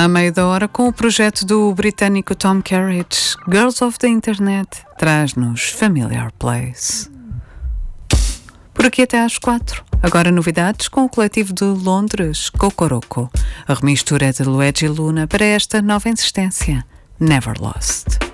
a meio da hora com o projeto do britânico Tom Kerridge. Girls of the Internet traz-nos Familiar Place. Por aqui até às 4. Agora novidades com o coletivo de Londres, Cocoroco. A remistura de Luigi Luna para esta nova insistência, Never Lost.